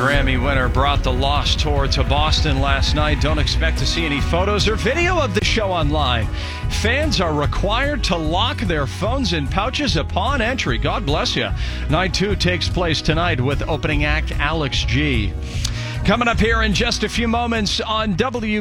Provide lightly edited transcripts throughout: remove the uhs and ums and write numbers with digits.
Grammy winner brought the loss tour to Boston last night. Don't expect to see any photos or video of the show online. Fans are required to lock their phones in pouches upon entry. God bless you. Night 2 takes place tonight with opening act Alex G. Coming up here in just a few moments on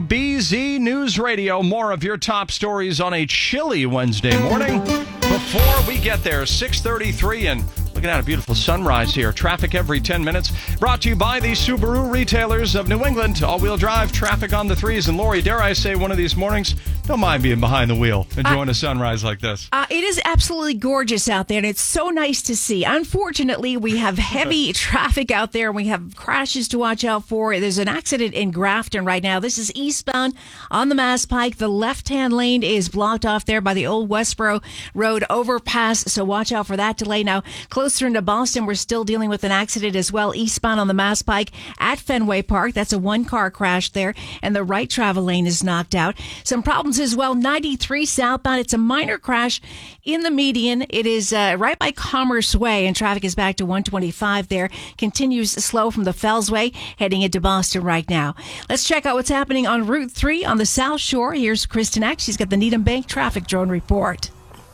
WBZ News Radio, more of your top stories on a chilly Wednesday morning. Before we get there, 6:33 and looking at a beautiful sunrise here. Traffic every 10 minutes. Brought to you by the Subaru retailers of New England. All-wheel drive traffic on the threes. And Lori, dare I say one of these mornings, don't mind being behind the wheel, enjoying a sunrise like this. It is absolutely gorgeous out there, and it's so nice to see. Unfortunately, we have heavy traffic out there. We have crashes to watch out for. There's an accident in Grafton right now. This is eastbound on the Mass Pike. The left-hand lane is blocked off there by the old Westboro Road overpass, so watch out for that delay. Now, closer into Boston, we're still dealing with an accident as well, eastbound on the Mass Pike at Fenway Park. That's a one-car crash there, and the right travel lane is knocked out. Some problems as well, 93 southbound. It's a minor crash in the median. It is right by Commerce Way, and traffic is back to 125 there. Continues slow from the Fells Way, heading into Boston right now. Let's check out what's happening on Route 3 on the South Shore. Here's Kristen Eck. She's got the Needham Bank traffic drone report.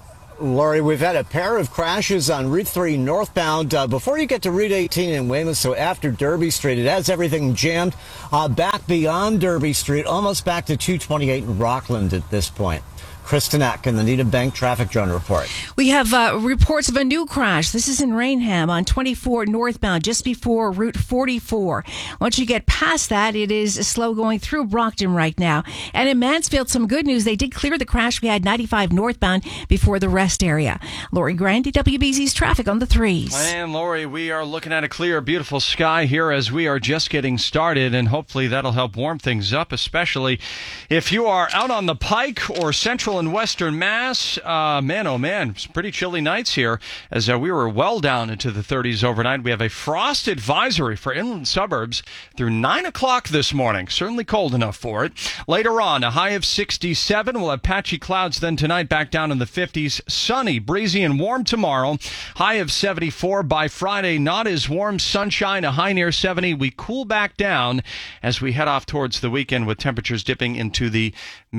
Lori, we've had a pair of crashes on Route 3 northbound before you get to Route 18 in Weymouth, so after Derby Street. It has everything jammed back beyond Derby Street, almost back to 228 in Rockland at this point. Kristen Eck in the Needham Bank Traffic Drone Report. We have reports of a new crash. This is in Rainham on 24 northbound, just before Route 44. Once you get past that, it is slow going through Brockton right now. And in Mansfield, some good news. They did clear the crash. We had 95 northbound before the rest area. Lori Grandi, WBZ's traffic on the threes. And Lori, we are looking at a clear, beautiful sky here as we are just getting started, and hopefully that'll help warm things up, especially if you are out on the Pike or Central and Western Mass. Man, oh man, some pretty chilly nights here as we were well down into the 30s overnight. We have a frost advisory for inland suburbs through 9 o'clock this morning. Certainly cold enough for it. Later on, a high of 67. We'll have patchy clouds then tonight, back down in the 50s. Sunny, breezy, and warm tomorrow. High of 74 by Friday. Not as warm. Sunshine, a high near 70. We cool back down as we head off towards the weekend with temperatures dipping into the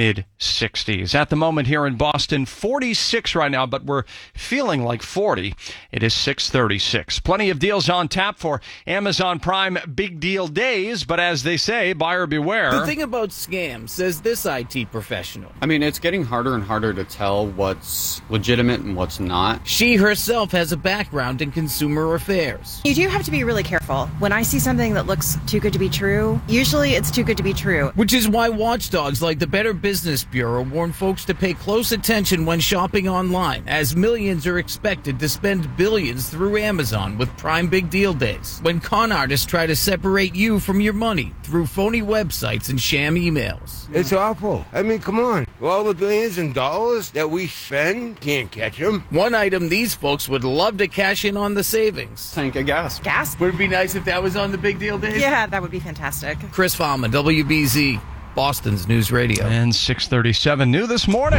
mid-60s. At the moment here in Boston, 46 right now, but we're feeling like 40. It is 6:36. Plenty of deals on tap for Amazon Prime Big Deal Days, but as they say, buyer beware. The thing about scams, says this IT professional. I mean, it's getting harder and harder to tell what's legitimate and what's not. She herself has a background in consumer affairs. You do have to be really careful. When I see something that looks too good to be true, usually it's too good to be true. Which is why watchdogs like the Better Business Bureau warn folks to pay close attention when shopping online, as millions are expected to spend billions through Amazon with Prime Big Deal Days, when con artists try to separate you from your money through phony websites and sham emails. It's awful. I mean, come on. All the billions and dollars that we spend, can't catch them. One item these folks would love to cash in on the savings. Tank of gas. Gas? Would it be nice if that was on the Big Deal Days? Yeah, that would be fantastic. Chris Fallman, WBZ, Boston's News Radio. And 6:37 new this morning.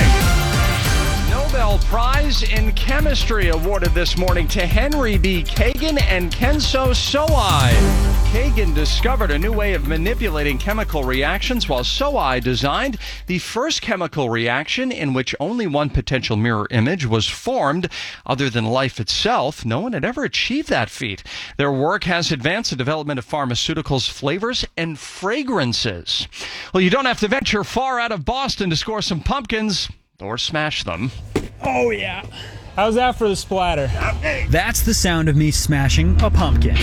Nobel Prize in Chemistry awarded this morning to Henry B. Kagan and Kenzo Sowai. Kagan discovered a new way of manipulating chemical reactions, while Sowai designed the first chemical reaction in which only one potential mirror image was formed. Other than life itself, no one had ever achieved that feat. Their work has advanced the development of pharmaceuticals, flavors, and fragrances. Well, you don't have to venture far out of Boston to score some pumpkins or smash them. Oh, yeah. How's that for the splatter? That's the sound of me smashing a pumpkin.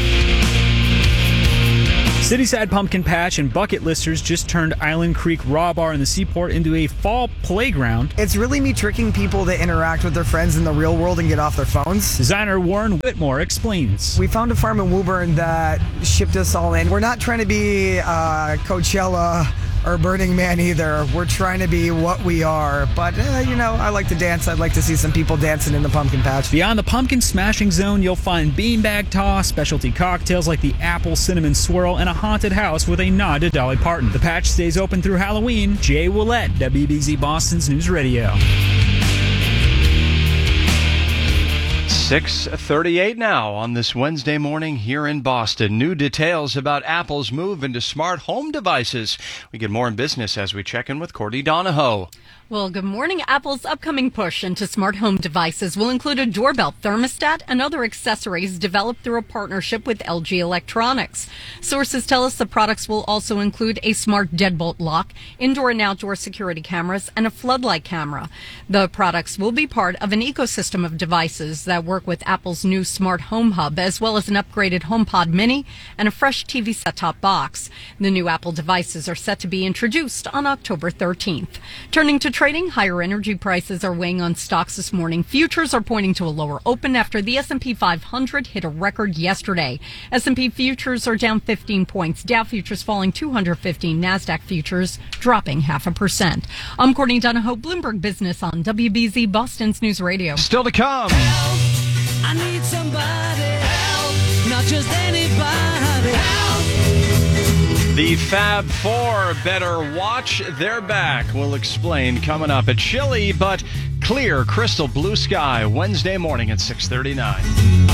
Cityside Pumpkin Patch and Bucket Listers just turned Island Creek Raw Bar in the Seaport into a fall playground. It's really me tricking people to interact with their friends in the real world and get off their phones. Designer Warren Whitmore explains. We found a farm in Woburn that shipped us all in. We're not trying to be Coachella or Burning Man either. We're trying to be what we are. But, I like to dance. I'd like to see some people dancing in the pumpkin patch. Beyond the pumpkin smashing zone, you'll find beanbag toss, specialty cocktails like the apple cinnamon swirl, and a haunted house with a nod to Dolly Parton. The patch stays open through Halloween. Jay Willette, WBZ Boston's News Radio. 6:38 now on this Wednesday morning here in Boston. New details about Apple's move into smart home devices. We get more in business as we check in with Courtney Donahoe. Well, good morning. Apple's upcoming push into smart home devices will include a doorbell thermostat and other accessories developed through a partnership with LG Electronics. Sources tell us the products will also include a smart deadbolt lock, indoor and outdoor security cameras, and a floodlight camera. The products will be part of an ecosystem of devices that work with Apple's new smart home hub, as well as an upgraded HomePod mini and a fresh TV set-top box. The new Apple devices are set to be introduced on October 13th. Turning to trading, higher energy prices are weighing on stocks this morning. Futures are pointing to a lower open after the S&P 500 hit a record yesterday. S&P futures are down 15 points. Dow futures falling 215. NASDAQ futures dropping 0.5%. I'm Courtney Donahoe, Bloomberg Business on WBZ Boston's News Radio. Still to come. Help, I need somebody help, not just anybody help. The Fab Four better watch their back. We'll explain coming up. At chilly but clear, crystal blue sky Wednesday morning at 6:39.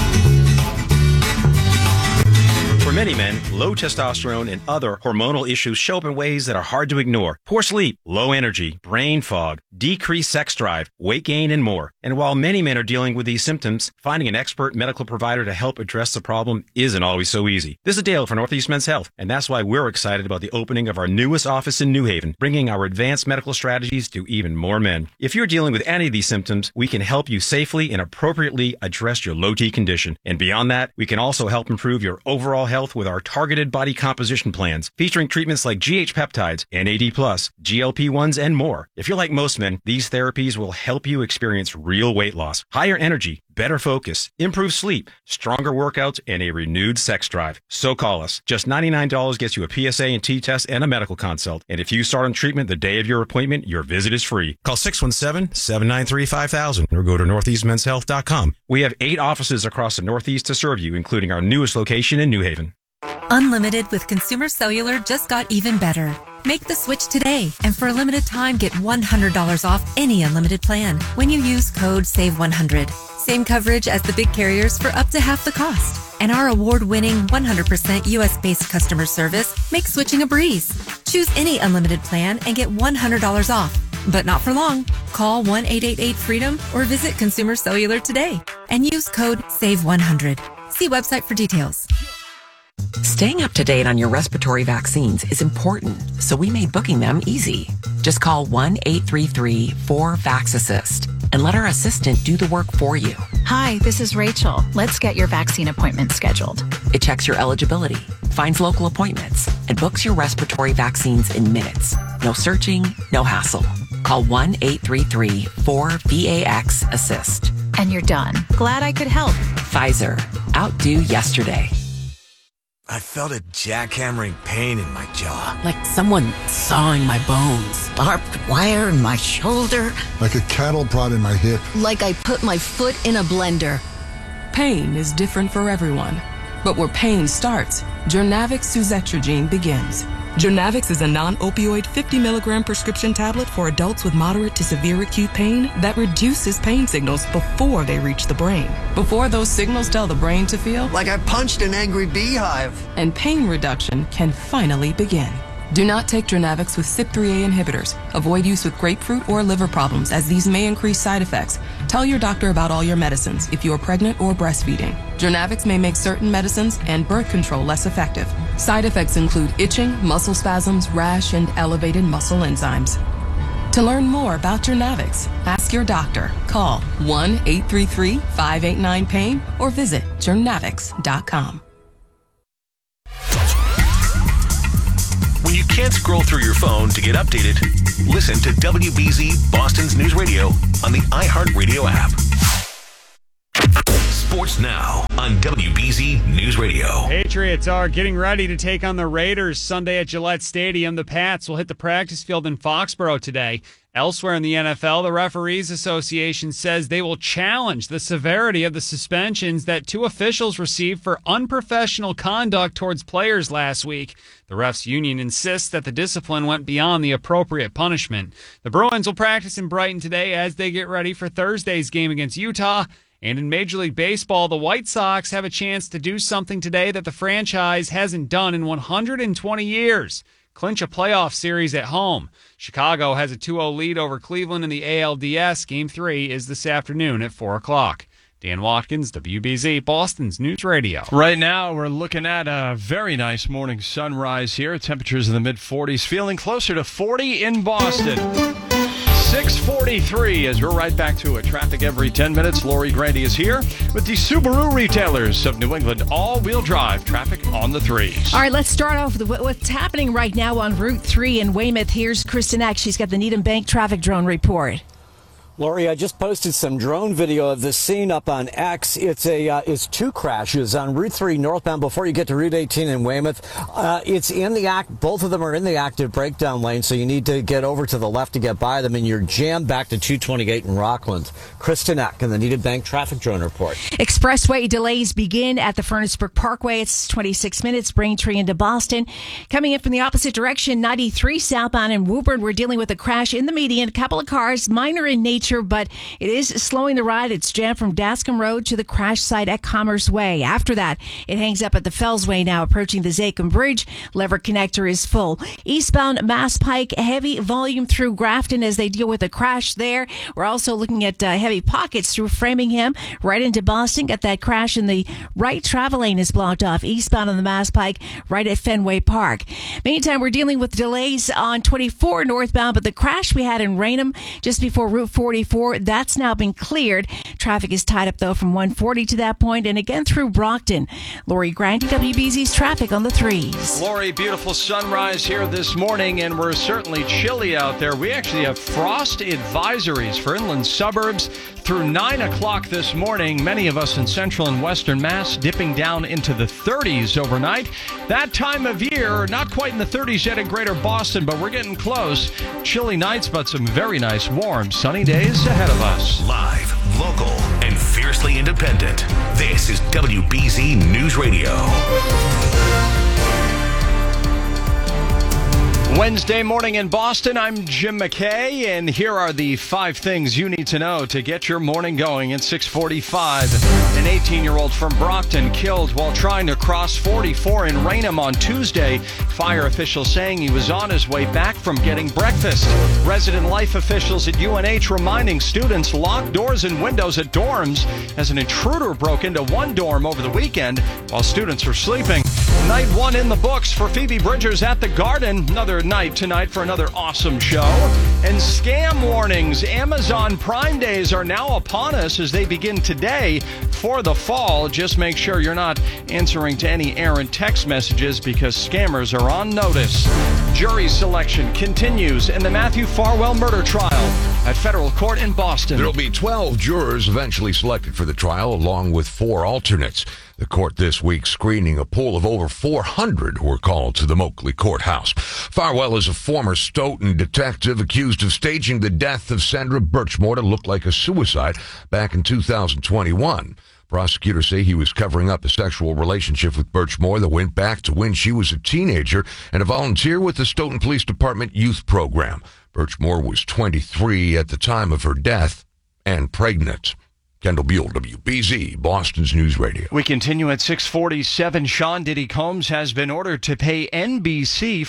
For many men, low testosterone and other hormonal issues show up in ways that are hard to ignore. Poor sleep, low energy, brain fog, decreased sex drive, weight gain, and more. And while many men are dealing with these symptoms, finding an expert medical provider to help address the problem isn't always so easy. This is Dale for Northeast Men's Health, and that's why we're excited about the opening of our newest office in New Haven, bringing our advanced medical strategies to even more men. If you're dealing with any of these symptoms, we can help you safely and appropriately address your low T condition. And beyond that, we can also help improve your overall health with our targeted body composition plans, featuring treatments like GH peptides, NAD+, GLP-1s, and more. If you're like most men, these therapies will help you experience real weight loss, higher energy, better focus, improved sleep, stronger workouts, and a renewed sex drive. So call us. Just $99 gets you a PSA and T-test and a medical consult. And if you start on treatment the day of your appointment, your visit is free. Call 617-793-5000 or go to northeastmenshealth.com. We have 8 offices across the Northeast to serve you, including our newest location in New Haven. Unlimited with Consumer Cellular just got even better. Make the switch today, and for a limited time, get $100 off any unlimited plan when you use code SAVE100. Same coverage as the big carriers for up to half the cost. And our award-winning 100% U.S.-based customer service makes switching a breeze. Choose any unlimited plan and get $100 off. But not for long. Call 1-888-FREEDOM or visit Consumer Cellular today and use code SAVE100. See website for details. Staying up to date on your respiratory vaccines is important, so we made booking them easy. Just call 1-833-4VAX-ASSIST and let our assistant do the work for you. Hi, this is Rachel. Let's get your vaccine appointment scheduled. It checks your eligibility, finds local appointments, and books your respiratory vaccines in minutes. No searching, no hassle. Call 1-833-4VAX-ASSIST. And you're done. Glad I could help. Pfizer. Outdo yesterday. I felt a jackhammering pain in my jaw. Like someone sawing my bones. Barbed wire in my shoulder. Like a cattle prod in my hip. Like I put my foot in a blender. Pain is different for everyone. But where pain starts, Journavx suzetrigine begins. Journavx is a non-opioid 50 milligram prescription tablet for adults with moderate to severe acute pain that reduces pain signals before they reach the brain. Before those signals tell the brain to feel like I punched an angry beehive. And pain reduction can finally begin. Do not take Journavx with CYP3A inhibitors. Avoid use with grapefruit or liver problems, as these may increase side effects. Tell your doctor about all your medicines if you are pregnant or breastfeeding. Journavx may make certain medicines and birth control less effective. Side effects include itching, muscle spasms, rash, and elevated muscle enzymes. To learn more about Journavx, ask your doctor. Call 1-833-589-PAIN or visit journavx.com. When you can't scroll through your phone to get updated, listen to WBZ Boston's News Radio on the iHeartRadio app. Sports now on WBZ News Radio. Patriots are getting ready to take on the Raiders Sunday at Gillette Stadium. The Pats will hit the practice field in Foxborough today. Elsewhere in the NFL, the Referees Association says they will challenge the severity of the suspensions that 2 officials received for unprofessional conduct towards players last week. The refs union insists that the discipline went beyond the appropriate punishment. The Bruins will practice in Brighton today as they get ready for Thursday's game against Utah. And in Major League Baseball, the White Sox have a chance to do something today that the franchise hasn't done in 120 years. Clinch a playoff series at home. Chicago has a 2-0 lead over Cleveland in the ALDS. Game 3 is this afternoon at 4 o'clock. Dan Watkins, WBZ, Boston's News Radio. Right now, we're looking at a very nice morning sunrise here. Temperatures in the mid-40s, feeling closer to 40 in Boston. 6:43 as we're right back to it. Traffic every 10 minutes. Lori Grandy is here with the Subaru retailers of New England. All-wheel drive traffic on the 3s. All right, let's start off with what's happening right now on Route 3 in Weymouth. Here's Kristen Eck. She's got the Needham Bank traffic drone report. Lori, I just posted some drone video of this scene up on X. It's two crashes on Route 3 northbound before you get to Route 18 in Weymouth. It's in the act. Both of them are in the active breakdown lane, so you need to get over to the left to get by them, and you're jammed back to 228 in Rockland. Kristen Eck in the Needham Bank traffic drone report. Expressway delays begin at the Furnace Brook Parkway. It's 26 minutes, Braintree into Boston. Coming in from the opposite direction, 93 southbound in Woburn. We're dealing with a crash in the median. A couple of cars, minor in nature, but it is slowing the ride. It's jammed from Dascombe Road to the crash site at Commerce Way. After that, it hangs up at the Fellsway now, approaching the Zachem Bridge. Lever connector is full. Eastbound Mass Pike, heavy volume through Grafton as they deal with a crash there. We're also looking at heavy pockets through Framingham, right into Boston. Got that crash in the right travel lane is blocked off. Eastbound on the Mass Pike, right at Fenway Park. Meantime, we're dealing with delays on 24 northbound, but the crash we had in Raynham just before Route 44, that's now been cleared. Traffic is tied up, though, from 140 to that point, and again through Brockton. Lori Grandy, WBZ's traffic on the 3s. Lori, beautiful sunrise here this morning, and we're certainly chilly out there. We actually have frost advisories for inland suburbs through 9 o'clock this morning. Many of us in central and western Mass dipping down into the 30s overnight. That time of year, not quite in the 30s yet in greater Boston, but we're getting close. Chilly nights, but some very nice, warm, sunny days ahead of us. Live, local, and fiercely independent. This is WBZ News Radio. Wednesday morning in Boston, I'm Jim McKay, and here are the 5 things you need to know to get your morning going at 6:45. An 18-year-old from Brockton killed while trying to cross 44 in Raynham on Tuesday. Fire officials saying he was on his way back from getting breakfast. Resident life officials at UNH reminding students lock doors and windows at dorms as an intruder broke into one dorm over the weekend while students were sleeping. Night 1 in the books for Phoebe Bridgers at the Garden. Another night tonight for another awesome show. And scam warnings. Amazon Prime Days are now upon us as they begin today for the fall. Just make sure you're not answering to any errant text messages because scammers are on notice. Jury selection continues in the Matthew Farwell murder trial at federal court in Boston. There'll be 12 jurors eventually selected for the trial, along with 4 alternates. The court this week screening a pool of over 400 who were called to the Moakley courthouse. Farwell is a former Stoughton detective accused of staging the death of Sandra Birchmore to look like a suicide back in 2021. Prosecutors say he was covering up a sexual relationship with Birchmore that went back to when she was a teenager and a volunteer with the Stoughton Police Department youth program. Birchmore was 23 at the time of her death and pregnant. Kendall Buell, WBZ, Boston's News Radio. We continue at 6:47. Sean Diddy Combs has been ordered to pay NBC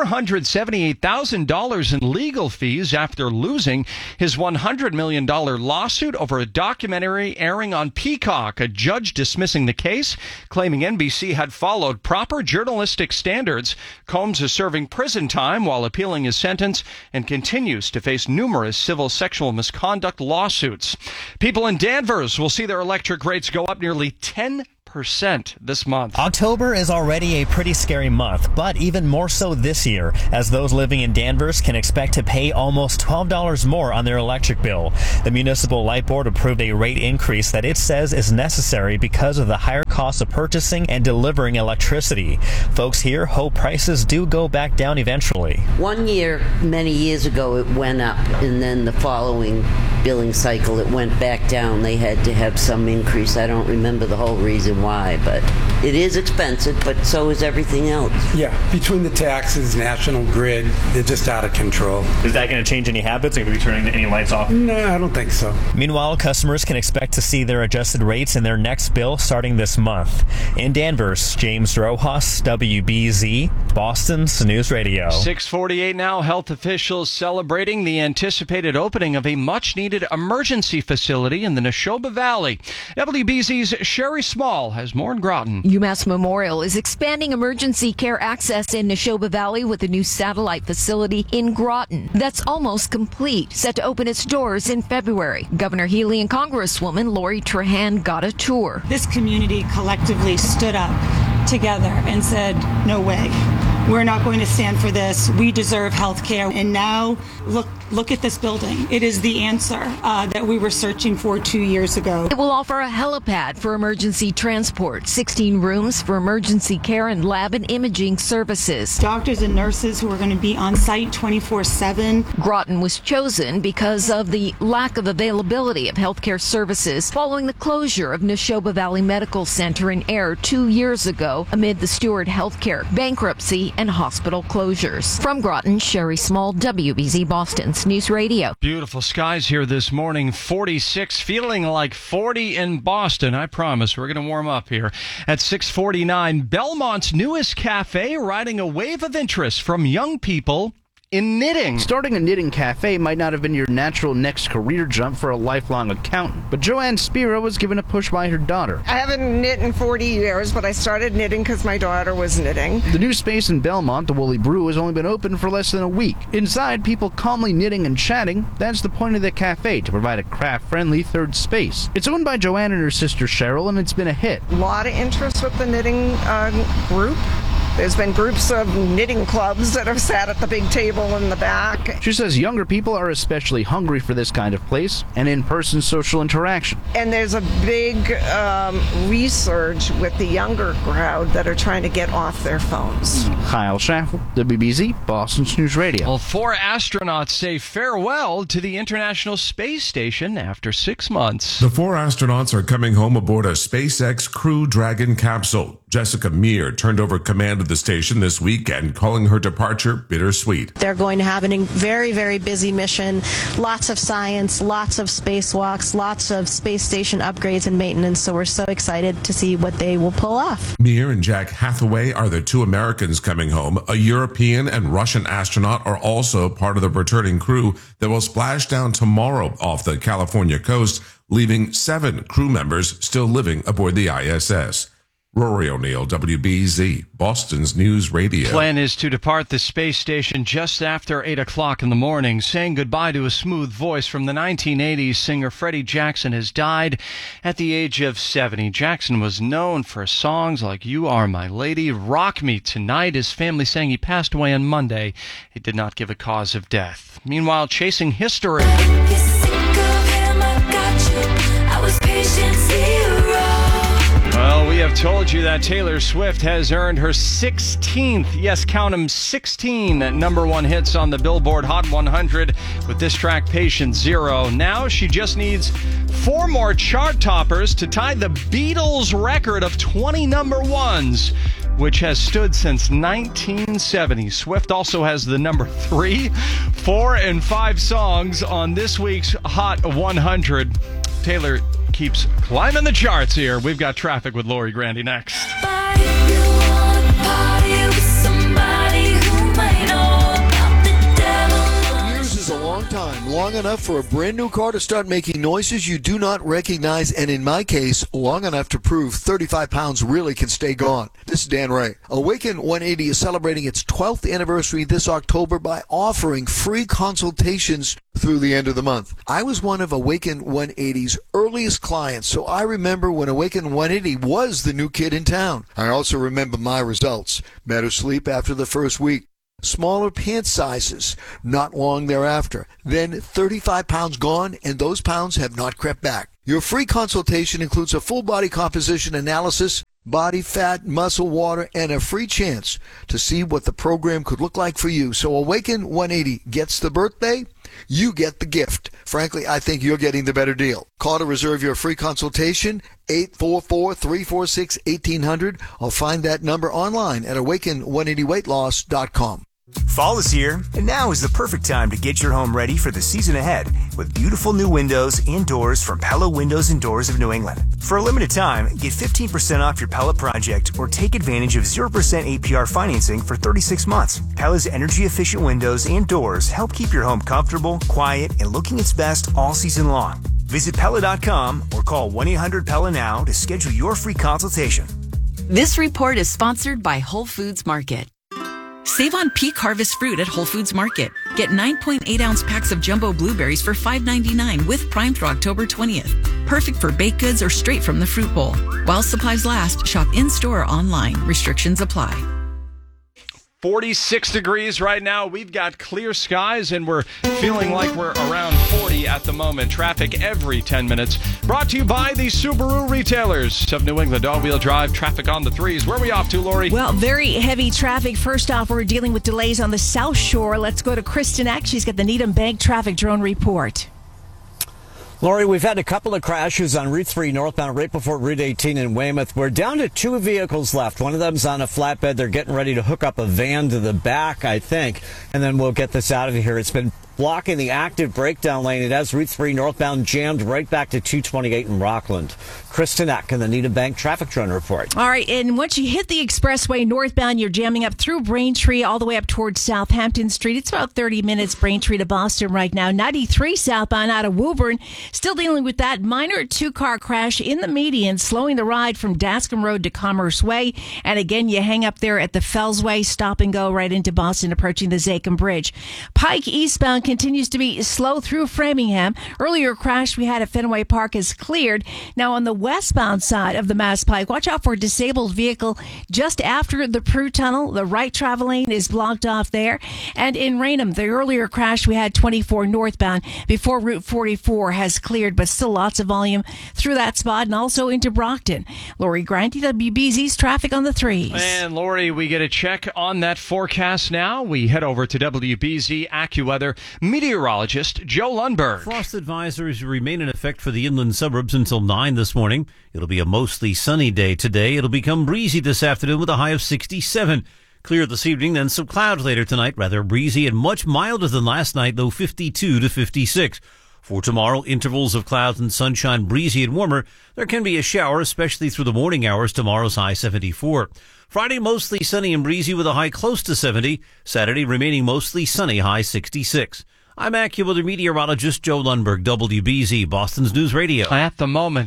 $478,000 in legal fees after losing his $100 million lawsuit over a documentary airing on Peacock. A judge dismissing the case, claiming NBC had followed proper journalistic standards. Combs is serving prison time while appealing his sentence and continues to face numerous civil sexual misconduct lawsuits. People in Danvers will see their electric rates go up nearly 10% this month. October is already a pretty scary month, but even more so this year, as those living in Danvers can expect to pay almost $12 more on their electric bill. The Municipal Light Board approved a rate increase that it says is necessary because of the higher cost of purchasing and delivering electricity. Folks here hope prices do go back down eventually. One year, many years ago, it went up, and then the following billing cycle, it went back down. They had to have some increase. I don't remember the whole reason why, but It is expensive, but so is everything else. Yeah, between the taxes, National Grid, they're just out of control. Is that going to change any habits? Are you going to be turning any lights off? No, I don't think so. Meanwhile, customers can expect to see their adjusted rates in their next bill starting this month. In Danvers, James Rojas, WBZ, Boston's News Radio. 6:48 now. Health officials celebrating the anticipated opening of a much-needed emergency facility in the Neshoba Valley. WBZ's Sherry Small has more in Groton. UMass Memorial is expanding emergency care access in Neshoba Valley with a new satellite facility in Groton that's almost complete, set to open its doors in February. Governor Healy and Congresswoman Lori Trahan got a tour. This community collectively stood up together and said, no way. We're not going to stand for this. We deserve health care. And now look at this building. It is the answer that we were searching for 2 years ago. It will offer a helipad for emergency transport, 16 rooms for emergency care and lab and imaging services. Doctors and nurses who are going to be on site 24/7. Groton was chosen because of the lack of availability of healthcare services following the closure of Neshoba Valley Medical Center in Air 2 years ago amid the Steward Healthcare bankruptcy and hospital closures. From Groton, Sherry Small, WBZ Boston's News Radio. Beautiful skies here this morning. 46, feeling like 40 in Boston. I promise we're going to warm up here. At 6:49, Belmont's newest cafe riding a wave of interest from young people in knitting. Starting a knitting cafe might not have been your natural next career jump for a lifelong accountant, but Joanne Spira was given a push by her daughter. I haven't knit in 40 years, but I started knitting because my daughter was knitting. The new space in Belmont, the Woolly Brew, has only been open for less than a week. Inside, people calmly knitting and chatting. That's the point of the cafe, to provide a craft-friendly third space. It's owned by Joanne and her sister Cheryl, and it's been a hit. A lot of interest with the knitting group. There's been groups of knitting clubs that have sat at the big table in the back. She says younger people are especially hungry for this kind of place and in-person social interaction. And there's a big resurge with the younger crowd that are trying to get off their phones. Kyle Schaffel, WBZ, Boston's News Radio. Well, 4 astronauts say farewell to the International Space Station after 6 months. The 4 astronauts are coming home aboard a SpaceX Crew Dragon capsule. Jessica Meir turned over command of the station this weekend, calling her departure bittersweet. They're going to have a very, very busy mission. Lots of science, lots of spacewalks, lots of space station upgrades and maintenance. So we're so excited to see what they will pull off. Meir and Jack Hathaway are the 2 Americans coming home. A European and Russian astronaut are also part of the returning crew that will splash down tomorrow off the California coast, leaving 7 crew members still living aboard the ISS. Rory O'Neill, WBZ, Boston's News Radio. Plan is to depart the space station just after 8 o'clock in the morning. Saying goodbye to a smooth voice from the 1980s, singer Freddie Jackson has died at the age of 70. Jackson was known for songs like You Are My Lady, Rock Me Tonight. His family saying he passed away on Monday. He did not give a cause of death. Meanwhile, chasing history. Well, we have told you that Taylor Swift has earned her 16th, yes, count 'em, 16 number 1 hits on the Billboard Hot 100 with this track, Patient Zero. Now she just needs 4 more chart toppers to tie the Beatles' record of 20 number 1s, which has stood since 1970. Swift also has the number 3, 4, and 5 songs on this week's Hot 100. Taylor keeps climbing the charts here. We've got traffic with Lori Grandy next. Years is a long time, long enough for a brand new car to start making noises you do not recognize, and in my case, long enough to prove 35 pounds really can stay gone. This is Dan Ray. Awaken 180 is celebrating its 12th anniversary this October by offering free consultations through the end of the month. I was one of Awaken 180's earliest clients, so I remember when Awaken 180 was the new kid in town. I also remember my results. Better sleep after the first week. Smaller pant sizes not long thereafter. Then 35 pounds gone, and those pounds have not crept back. Your free consultation includes a full body composition analysis, body fat, muscle, water, and a free chance to see what the program could look like for you. So Awaken 180 gets the birthday, you get the gift. Frankly, I think you're getting the better deal. Call to reserve your free consultation, 844-346-1800, or find that number online at awaken180weightloss.com. Fall is here, and now is the perfect time to get your home ready for the season ahead with beautiful new windows and doors from Pella Windows and Doors of New England. For a limited time, get 15% off your Pella project or take advantage of 0% APR financing for 36 months. Pella's energy-efficient windows and doors help keep your home comfortable, quiet, and looking its best all season long. Visit Pella.com or call 1-800-PELLA now to schedule your free consultation. This report is sponsored by Whole Foods Market. Save on peak harvest fruit at Whole Foods Market. Get 9.8-ounce packs of jumbo blueberries for $5.99 with Prime through October 20th. Perfect for baked goods or straight from the fruit bowl. While supplies last, shop in-store or online. Restrictions apply. 46 degrees right now. We've got clear skies, and we're feeling like we're around 40 at the moment. Traffic every 10 minutes. Brought to you by the Subaru retailers of New England. All-wheel drive traffic on the threes. Where are we off to, Lori? Well, very heavy traffic. First off, we're dealing with delays on the South Shore. Let's go to Kristen Eck. She's got the Needham Bank traffic drone report. Lori, we've had a couple of crashes on Route 3 northbound right before Route 18 in Weymouth. We're down to 2 vehicles left. One of them's on a flatbed. They're getting ready to hook up a van to the back, I think, and then we'll get this out of here. It's been blocking the active breakdown lane. It has Route 3 northbound jammed right back to 228 in Rockland. Kristen Eck in the Needham Bank traffic drone report. All right, and once you hit the expressway northbound, you're jamming up through Braintree all the way up towards Southampton Street. It's about 30 minutes Braintree to Boston right now. 93 southbound out of Woburn. Still dealing with that minor 2-car crash in the median, slowing the ride from Dascombe Road to Commerce Way. And again, you hang up there at the Fellsway, stop and go right into Boston, approaching the Zachem Bridge. Pike eastbound continues to be slow through Framingham. Earlier crash we had at Fenway Park is cleared. Now on the westbound side of the Mass Pike, watch out for a disabled vehicle just after the Prue Tunnel. The right travel lane is blocked off there. And in Raynham, the earlier crash we had 24 northbound before Route 44 has cleared, but still lots of volume through that spot and also into Brockton. Lori Grant, WBZ's traffic on the threes. And Lori, we get a check on that forecast now. We head over to WBZ AccuWeather meteorologist Joe Lundberg. Frost advisories remain in effect for the inland suburbs until 9 this morning. It'll be a mostly sunny day today. It'll become breezy this afternoon with a high of 67. Clear this evening, then some clouds later tonight. Rather breezy and much milder than last night, though 52 to 56. For tomorrow, intervals of clouds and sunshine, breezy and warmer. There can be a shower, especially through the morning hours. Tomorrow's high 74. Friday, mostly sunny and breezy with a high close to 70. Saturday, remaining mostly sunny, high 66. I'm AccuWeather meteorologist Joe Lundberg, WBZ, Boston's News Radio. At the moment,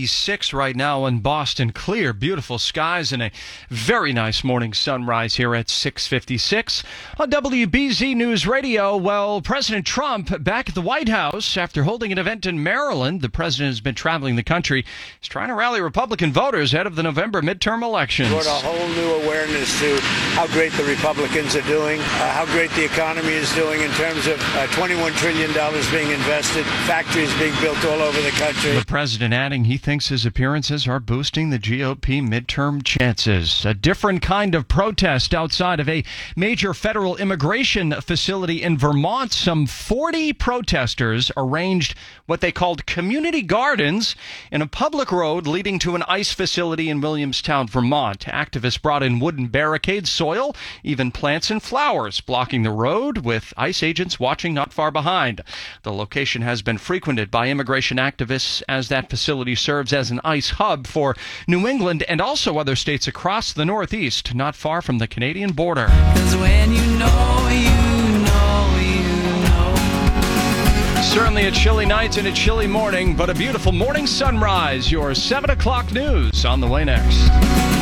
46 right now in Boston. Clear, beautiful skies and a very nice morning sunrise here at 6:56 on WBZ News Radio. Well, President Trump back at the White House after holding an event in Maryland. The president has been traveling the country. He's trying to rally Republican voters ahead of the November midterm elections. Brought a whole new awareness to how great the Republicans are doing, how great the economy is doing in terms of $21 trillion being invested, factories being built all over the country. The president adding he thinks his appearances are boosting the GOP midterm chances. A different kind of protest outside of a major federal immigration facility in Vermont. Some 40 protesters arranged what they called community gardens in a public road leading to an ICE facility in Williamstown, Vermont. Activists brought in wooden barricades, soil, even plants and flowers blocking the road, with ICE agents watching not far behind. The location has been frequented by immigration activists as that facility serves as an ICE hub for New England and also other states across the Northeast, not far from the Canadian border. 'Cause when you know, you know, you know. Certainly a chilly night and a chilly morning, but a beautiful morning sunrise. Your 7 o'clock news on the way next.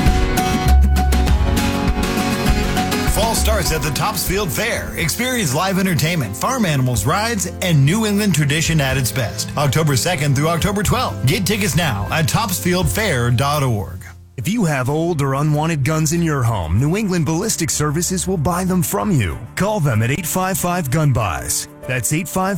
Fall starts at the Topsfield Fair. Experience live entertainment, farm animals, rides, and New England tradition at its best. October 2nd through October 12th. Get tickets now at topsfieldfair.org. If you have old or unwanted guns in your home, New England Ballistic Services will buy them from you. Call them at 855-GUN-BUYS. That's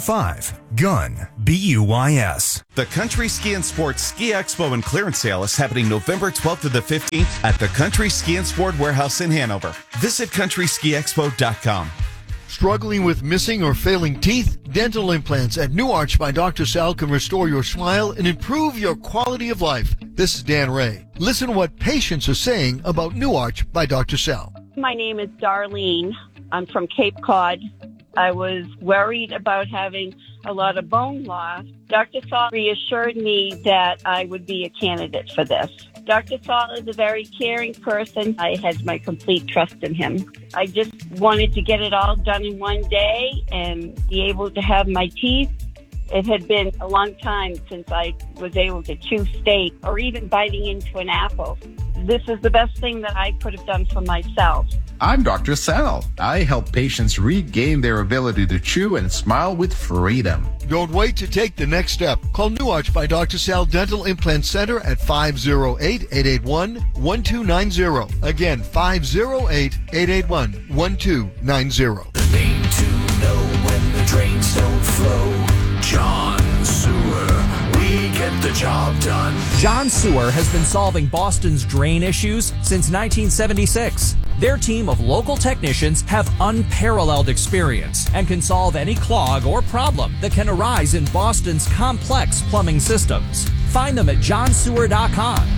855-GUN-BUYS. The Country Ski and Sport Ski Expo and Clearance Sale is happening November 12th to the 15th at the Country Ski and Sport Warehouse in Hanover. Visit countryskiexpo.com. Struggling with missing or failing teeth? Dental implants at New Arch by Dr. Sal can restore your smile and improve your quality of life. This is Dan Ray. Listen to what patients are saying about New Arch by Dr. Sal. My name is Darlene. I'm from Cape Cod. I was worried about having a lot of bone loss. Dr. Saul reassured me that I would be a candidate for this. Dr. Saul is a very caring person. I had my complete trust in him. I just wanted to get it all done in one day and be able to have my teeth. It had been a long time since I was able to chew steak or even biting into an apple. This is the best thing that I could have done for myself. I'm Dr. Sal. I help patients regain their ability to chew and smile with freedom. Don't wait to take the next step. Call New Arch by Dr. Sal Dental Implant Center at 508-881-1290. Again, 508-881-1290. The name to know when the drains don't flow. John Sewer. We get the job done. John Sewer has been solving Boston's drain issues since 1976. Their team of local technicians have unparalleled experience and can solve any clog or problem that can arise in Boston's complex plumbing systems. Find them at johnsewer.com